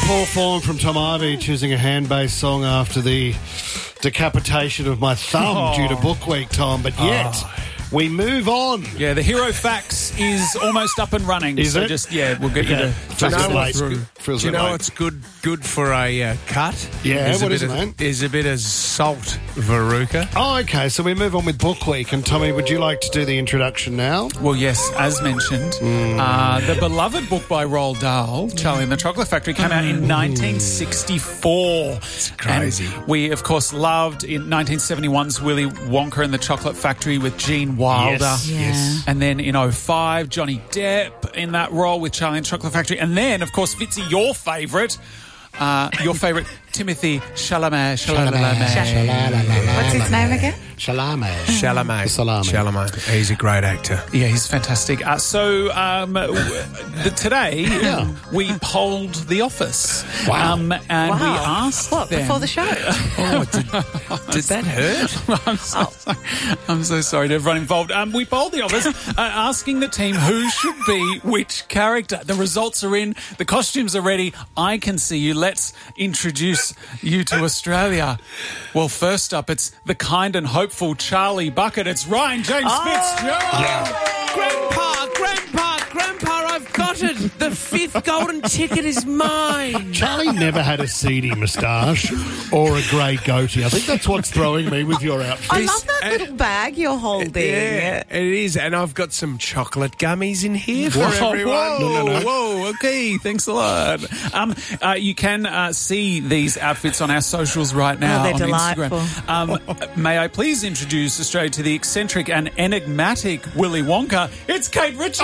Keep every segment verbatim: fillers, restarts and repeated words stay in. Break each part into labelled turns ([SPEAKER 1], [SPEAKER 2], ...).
[SPEAKER 1] Poor form from Tom Ivey choosing a hand-based song after the decapitation of my thumb oh. due to Book Week, Tom. But yet, oh. we move on.
[SPEAKER 2] Yeah, the Hero Fax is almost up and running.
[SPEAKER 1] Is
[SPEAKER 2] so
[SPEAKER 1] it?
[SPEAKER 2] just, yeah, we'll get
[SPEAKER 1] yeah.
[SPEAKER 2] you
[SPEAKER 1] to...
[SPEAKER 3] Do you know what's
[SPEAKER 1] good,
[SPEAKER 3] do you know
[SPEAKER 1] late.
[SPEAKER 3] what's good good for a uh, cut?
[SPEAKER 1] Yeah,
[SPEAKER 3] there's
[SPEAKER 1] what
[SPEAKER 3] a
[SPEAKER 1] is
[SPEAKER 3] bit
[SPEAKER 1] it,
[SPEAKER 3] of,
[SPEAKER 1] mate?
[SPEAKER 3] There's a bit of salt, Veruca.
[SPEAKER 1] Oh, okay, so we move on with Book Week. And, Tommy, would you like to do the introduction now?
[SPEAKER 2] Well, yes, as mentioned, mm. uh, the beloved book by Roald Dahl, Charlie and the Chocolate Factory, came out in nineteen sixty-four.
[SPEAKER 3] It's crazy.
[SPEAKER 2] And we, of course, loved in nineteen seventy-one's Willy Wonka and the Chocolate Factory with Gene Wilder.
[SPEAKER 1] Yes.
[SPEAKER 4] Yeah.
[SPEAKER 1] yes.
[SPEAKER 2] And then in oh five, Johnny Depp in that role with Charlie and the Chocolate Factory. And then, of course, Fitzy, your favourite, uh, your favourite, Timothy Chalamet. Chalamet.
[SPEAKER 4] Chalamet. What's his name again?
[SPEAKER 1] Chalamet.
[SPEAKER 3] Chalamet.
[SPEAKER 1] Salami.
[SPEAKER 3] Chalamet. He's a great actor.
[SPEAKER 2] Yeah, he's fantastic. Uh, so um, the, today
[SPEAKER 1] yeah.
[SPEAKER 2] we polled The Office.
[SPEAKER 1] Wow.
[SPEAKER 2] Um, and
[SPEAKER 4] wow.
[SPEAKER 2] we asked
[SPEAKER 4] What,
[SPEAKER 2] them,
[SPEAKER 4] before the show?
[SPEAKER 3] Oh, did, did that hurt?
[SPEAKER 2] I'm so, sorry. I'm so sorry to everyone involved. Um, we polled The Office uh, asking the team who should be which character. The results are in. The costumes are ready. I can see you. Let's introduce you to Australia. Well, first up, it's the kind and hopeful Charlie Bucket. It's Ryan James
[SPEAKER 4] Oh.
[SPEAKER 2] Fitzgerald.
[SPEAKER 1] Yeah.
[SPEAKER 3] Grandpa, Grandpa, Grandpa, I've got it. The fifth golden ticket is mine.
[SPEAKER 1] Charlie never had a seedy moustache or a grey goatee. I think that's what's throwing me with your outfit.
[SPEAKER 4] I love that little bag you're holding.
[SPEAKER 3] Yeah, it is. And I've got some chocolate gummies in here for
[SPEAKER 2] Whoa,
[SPEAKER 3] everyone.
[SPEAKER 2] whoa,
[SPEAKER 1] No, no, no.
[SPEAKER 2] whoa, okay, thanks a lot. Um, uh, you can uh, see these outfits on our socials right now
[SPEAKER 4] Oh, they're
[SPEAKER 2] on
[SPEAKER 4] delightful.
[SPEAKER 2] Instagram. Um, may I please introduce Australia to the eccentric and enigmatic Willy Wonka? It's Kate Ritchie!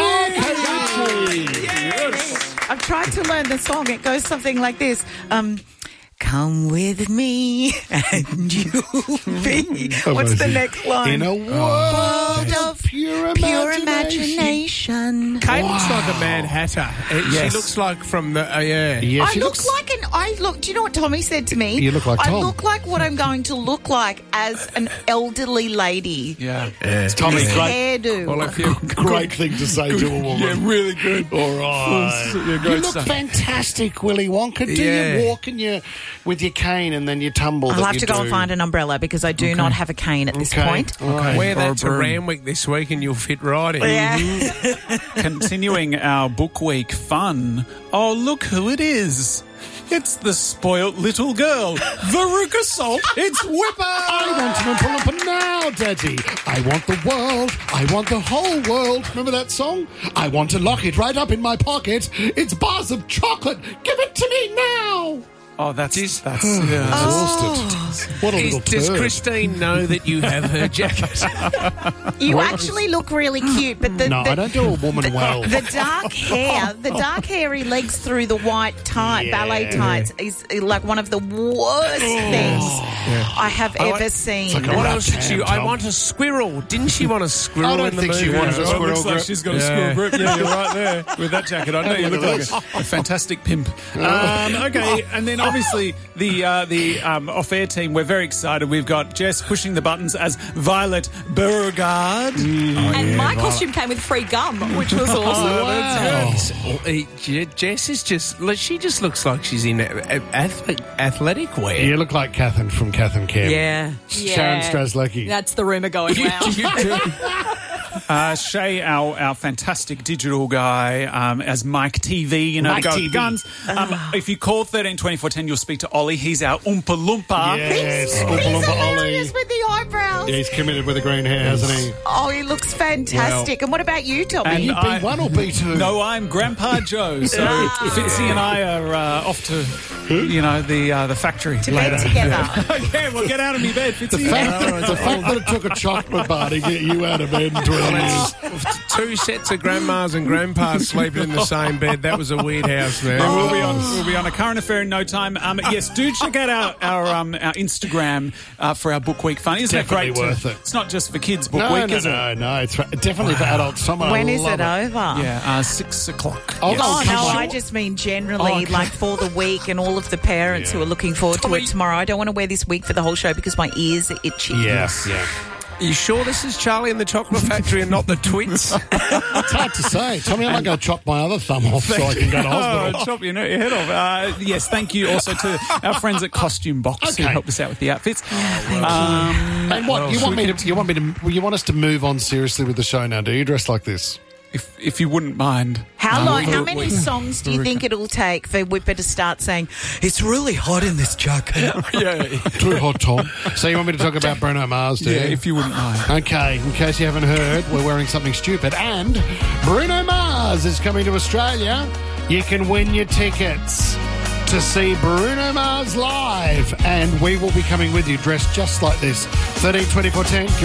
[SPEAKER 1] Oh, Kate Ritchie!
[SPEAKER 2] Yes.
[SPEAKER 4] I've tried to learn the song. It goes something like this. Um, come with me and you'll be... What's the next line?
[SPEAKER 1] In a world
[SPEAKER 4] World
[SPEAKER 1] of
[SPEAKER 4] of
[SPEAKER 1] pure
[SPEAKER 4] Pure
[SPEAKER 1] imagination.
[SPEAKER 4] imagination.
[SPEAKER 3] Kate looks like a Mad Hatter. Uh,
[SPEAKER 2] Yes.
[SPEAKER 3] She looks like from the... Uh, yeah.
[SPEAKER 1] Yeah,
[SPEAKER 4] I
[SPEAKER 1] she
[SPEAKER 4] look
[SPEAKER 1] looks
[SPEAKER 4] like an. I look. Do you know what Tommy said to me?
[SPEAKER 1] You look like
[SPEAKER 4] I
[SPEAKER 1] Tom.
[SPEAKER 4] look like what I'm going to look like as an elderly lady.
[SPEAKER 2] Yeah.
[SPEAKER 3] Yeah.
[SPEAKER 1] Tommy,
[SPEAKER 4] His
[SPEAKER 1] great,
[SPEAKER 4] hairdo.
[SPEAKER 3] Well, if you...
[SPEAKER 1] great thing to say to a woman.
[SPEAKER 2] Yeah, really good.
[SPEAKER 1] All right.
[SPEAKER 2] Yeah,
[SPEAKER 1] You
[SPEAKER 2] great
[SPEAKER 1] look
[SPEAKER 2] stuff.
[SPEAKER 1] fantastic, Willy Wonka. Do
[SPEAKER 3] Yeah.
[SPEAKER 1] you walk and you with your cane and then you tumble?
[SPEAKER 4] I'll
[SPEAKER 1] that
[SPEAKER 4] have
[SPEAKER 1] you
[SPEAKER 4] to go
[SPEAKER 1] do?
[SPEAKER 4] and find an umbrella because I do not have a cane at this
[SPEAKER 1] Okay.
[SPEAKER 4] point.
[SPEAKER 1] All right.
[SPEAKER 3] Wear
[SPEAKER 2] Or a
[SPEAKER 3] that to
[SPEAKER 2] broom.
[SPEAKER 3] Randwick this week and you'll fit right in.
[SPEAKER 4] Yeah.
[SPEAKER 2] Continuing our book week fun. Oh, look who it is. It's the spoilt little girl, Veruca Salt. It's Whipper.
[SPEAKER 1] I want an Oompa Loompa now, Daddy. I want the world. I want the whole world. Remember that song? I want to lock it right up in my pocket. It's bars of chocolate. Give it to me now.
[SPEAKER 2] Oh, that's
[SPEAKER 3] Just-
[SPEAKER 2] that's yeah.
[SPEAKER 1] Exhausted. What a
[SPEAKER 3] Is,
[SPEAKER 1] little
[SPEAKER 3] does
[SPEAKER 1] turd.
[SPEAKER 3] Christine know that you have her jacket?
[SPEAKER 4] You actually look really cute, but the,
[SPEAKER 1] No,
[SPEAKER 4] the,
[SPEAKER 1] I don't do a woman well.
[SPEAKER 4] the dark hair, the dark hairy legs through the white tight
[SPEAKER 1] Yeah.
[SPEAKER 4] ballet tights is like one of the worst things I have
[SPEAKER 3] I
[SPEAKER 4] ever
[SPEAKER 3] like-
[SPEAKER 4] seen.
[SPEAKER 1] like a
[SPEAKER 3] What
[SPEAKER 1] rat
[SPEAKER 3] else did she...
[SPEAKER 1] tam,
[SPEAKER 3] I
[SPEAKER 1] Tom.
[SPEAKER 3] want a squirrel. Didn't she want a squirrel
[SPEAKER 1] I don't
[SPEAKER 3] in the
[SPEAKER 1] think she
[SPEAKER 3] movie?
[SPEAKER 1] wanted a
[SPEAKER 2] Oh, it
[SPEAKER 1] squirrel
[SPEAKER 2] looks like
[SPEAKER 1] grip.
[SPEAKER 2] she's got a
[SPEAKER 3] Yeah.
[SPEAKER 2] squirrel grip. Yeah, you're right there with that jacket. I know you look like a, a fantastic pimp. Um, okay, and then obviously the uh, the um, off-air team. We're very excited. We've got Jess pushing the buttons as Violet Beauregard.
[SPEAKER 5] And my costume came with free gum, which was awesome.
[SPEAKER 3] Yes. Uh, Je- Jess is just... She just looks like she's in ath- athletic wear.
[SPEAKER 1] You look like Catherine from Kath and Kim.
[SPEAKER 4] Yeah.
[SPEAKER 1] Sharon Straslecki.
[SPEAKER 5] That's the rumour going round.
[SPEAKER 2] Uh, Shay, our, our fantastic digital guy, um, as Mike T V, you know,
[SPEAKER 1] Mike
[SPEAKER 2] to go
[SPEAKER 1] T V.
[SPEAKER 2] with guns. Um, if you call thirteen twenty-four ten, you'll speak to Ollie. He's our Oompa Loompa.
[SPEAKER 1] Yes.
[SPEAKER 4] He's
[SPEAKER 1] Oompa Loompa
[SPEAKER 4] hilarious
[SPEAKER 1] Ollie.
[SPEAKER 4] with the eyebrows.
[SPEAKER 1] Yeah, he's committed with the green hair, hasn't he?
[SPEAKER 4] Oh, he looks fantastic. and what about you, Tommy?
[SPEAKER 2] And
[SPEAKER 1] You
[SPEAKER 2] I-
[SPEAKER 1] B one or B two?
[SPEAKER 2] No, I'm Grandpa Joe. So Fitzy and I are uh, off to, you know, the uh, the factory
[SPEAKER 4] to
[SPEAKER 2] later.
[SPEAKER 4] bed together.
[SPEAKER 2] Okay, well, get out of me bed,
[SPEAKER 1] The
[SPEAKER 2] Fitzy.
[SPEAKER 1] fact, the fact that it took a chocolate bar to get you out of bed in twenty years.
[SPEAKER 3] Two sets of grandmas and grandpas sleeping in the same bed. That was a weird house, man.
[SPEAKER 2] We'll be on. We'll be on a current affair in no time. Um, yes, do check out our our, um, our Instagram uh, for our book week fun. Isn't
[SPEAKER 1] Definitely
[SPEAKER 2] it great?
[SPEAKER 1] worth
[SPEAKER 2] to,
[SPEAKER 1] it.
[SPEAKER 2] It's not just for kids book
[SPEAKER 1] No,
[SPEAKER 2] week,
[SPEAKER 1] no,
[SPEAKER 2] is
[SPEAKER 1] no,
[SPEAKER 2] it?
[SPEAKER 1] no. It's for, definitely for adults. Someone
[SPEAKER 4] When
[SPEAKER 1] I
[SPEAKER 4] is
[SPEAKER 1] love
[SPEAKER 4] it over?
[SPEAKER 2] Yeah, uh, six o'clock.
[SPEAKER 1] Oh,
[SPEAKER 2] Yes.
[SPEAKER 4] Oh,
[SPEAKER 1] come
[SPEAKER 4] no,
[SPEAKER 1] on.
[SPEAKER 4] I just mean generally,
[SPEAKER 2] Oh, okay.
[SPEAKER 4] like for the week and all of the parents
[SPEAKER 1] Yeah.
[SPEAKER 4] who are looking forward
[SPEAKER 2] Tommy-
[SPEAKER 4] to it tomorrow. I don't want to wear this wig for the whole show because my ears are itchy.
[SPEAKER 1] Yeah, yeah.
[SPEAKER 3] Are you sure this is Charlie and the Chocolate Factory and not the Twits?
[SPEAKER 1] It's hard to say. Tell me I might go chop my other thumb off so I can go to hospital.
[SPEAKER 2] Oh, chop your, your head off. Uh, yes, thank you also to our friends at Costume Box who
[SPEAKER 1] Okay.
[SPEAKER 2] helped us out with the outfits.
[SPEAKER 4] Thank
[SPEAKER 2] Um,
[SPEAKER 1] And what, you want me to, you want me to, you want us to move on seriously with the show now, do you? Dressed like this?
[SPEAKER 2] if, if you wouldn't mind.
[SPEAKER 4] How
[SPEAKER 2] um,
[SPEAKER 4] long?
[SPEAKER 2] for
[SPEAKER 4] How
[SPEAKER 2] a
[SPEAKER 4] many
[SPEAKER 2] week.
[SPEAKER 4] songs do you think it'll take for Whipper to start saying, "It's really hot in this jacket"?
[SPEAKER 2] Yeah,
[SPEAKER 1] Too hot, Tom. So you want me to talk about Bruno Mars, do
[SPEAKER 2] yeah,
[SPEAKER 1] you?
[SPEAKER 2] if you wouldn't mind.
[SPEAKER 1] Okay, in case you haven't heard, we're wearing something stupid. And Bruno Mars is coming to Australia. You can win your tickets to see Bruno Mars live. And we will be coming with you dressed just like this. thirteen twenty-four ten